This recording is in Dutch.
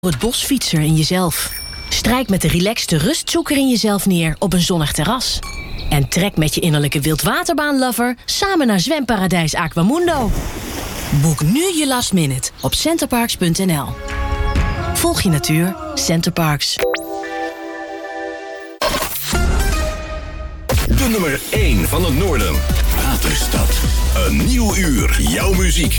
Het bosfietser in jezelf. Strijk met de relaxte rustzoeker in jezelf neer op een zonnig terras. En trek met je innerlijke wildwaterbaan-lover samen naar zwemparadijs Aquamundo. Boek nu je last minute op centerparks.nl. Volg je natuur, Centerparks. De nummer 1 van het noorden. Waterstad. Een nieuw uur. Jouw muziek